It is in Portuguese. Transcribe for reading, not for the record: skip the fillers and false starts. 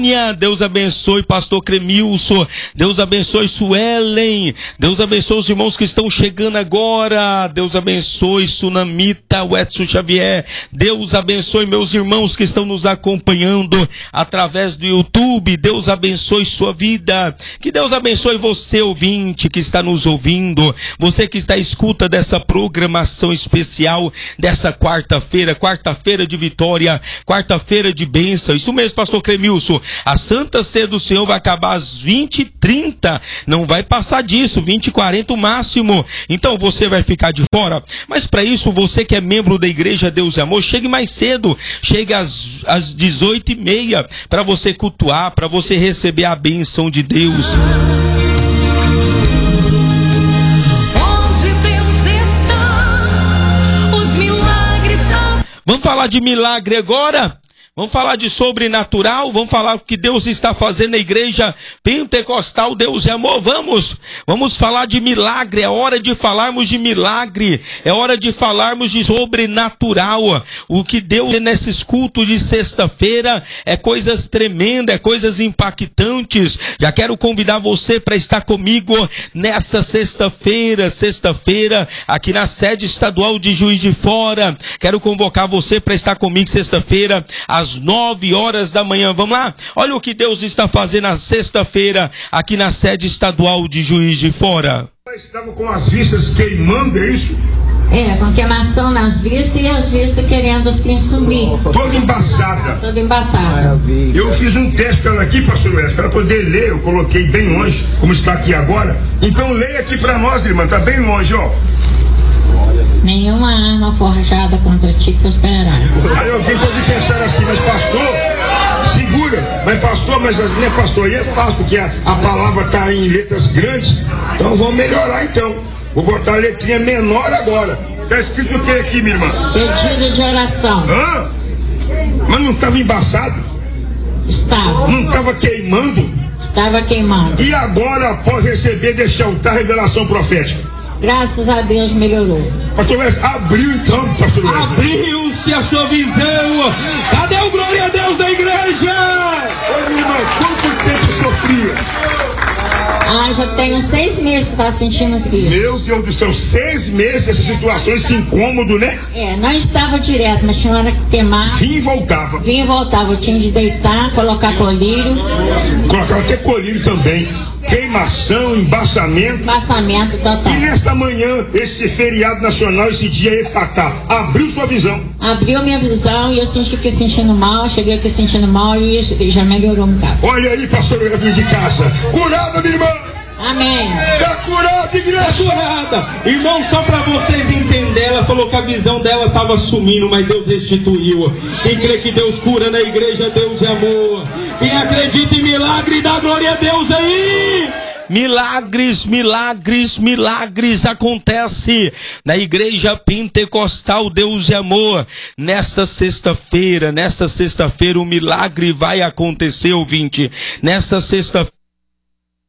Deus abençoe pastor Cremilson, Deus abençoe Suelen, Deus abençoe os irmãos que estão chegando agora, Deus abençoe Sunamita, o Edson Xavier, Deus abençoe meus irmãos que estão nos acompanhando através do YouTube, Deus abençoe sua vida, que Deus abençoe você ouvinte que está nos ouvindo, você que está à escuta dessa programação especial dessa quarta-feira de vitória, quarta-feira de bênção, isso mesmo pastor Cremilson. A Santa Ceia do Senhor vai acabar às 20h30, não vai passar disso, 20h40 o máximo, então você vai ficar de fora, mas para isso você que é membro da Igreja Deus e Amor, chegue mais cedo, chegue às 18h30, para você cultuar, para você receber a bênção de Deus. Vamos falar de milagre agora? Vamos falar de sobrenatural, vamos falar o que Deus está fazendo na igreja pentecostal, Deus é amor, vamos falar de milagre, é hora de falarmos de milagre, é hora de falarmos de sobrenatural, o que Deus nesses cultos de sexta-feira é coisas tremendas, é coisas impactantes, já quero convidar você para estar comigo nessa sexta-feira, aqui na sede estadual de Juiz de Fora, quero convocar você para estar comigo sexta-feira, às 9h da manhã, vamos lá? Olha o que Deus está fazendo na sexta-feira, aqui na sede estadual de Juiz de Fora. Estava com as vistas queimando, é isso? É, com queimação nas vistas e as vistas querendo assim sumir. Toda embaçada. Toda embaçada. Eu fiz um teste para ela aqui, pastor Wes, para poder ler, eu coloquei bem longe, como está aqui agora. Então leia aqui para nós, irmã, tá bem longe, ó. Nenhuma arma forjada contra ti prosperará. Aí alguém pode pensar assim, mas pastor, segura, mas não é pastor, aí é fácil, porque a palavra está em letras grandes, então vamos melhorar então. Vou botar a letrinha menor agora. Está escrito o que aqui, minha irmã? Pedido de oração. Hã? Mas não estava embaçado? Estava. Não estava queimando? Estava queimando. E agora, após receber deste altar revelação profética? Graças a Deus melhorou. Pastor Wes, abriu então, pastor Wes. Abriu-se a sua visão. Cadê o glória a Deus da igreja? Ô minha irmã, quanto tempo sofria? Já tenho 6 meses que tá sentindo isso. Meu Deus do céu, 6 meses essa situação, esse incômodo, né? Não estava direto, mas tinha hora que queimar. Vinha e voltava. Vinha e voltava, eu tinha de deitar, colocar colírio. Colocava até colírio também. Queimação, embaçamento. Embaçamento total. E nesta manhã, esse feriado nacional, esse dia Efatá, abriu sua visão? Abriu minha visão e eu senti que sentindo mal, cheguei aqui sentindo mal e já melhorou um bocado. Olha aí, pastor Evelyn de casa. Curada, minha irmã! Amém. Tá curada, igreja! Tá curada. Irmão, só pra vocês entenderem, ela falou que a visão dela estava sumindo, mas Deus restituiu. Quem crê que Deus cura na igreja, Deus é amor. Quem acredita em milagre, dá glória a Deus aí. Milagres acontece na igreja pentecostal Deus e Amor. Nesta sexta-feira o milagre vai acontecer, ouvinte. Nesta sexta-feira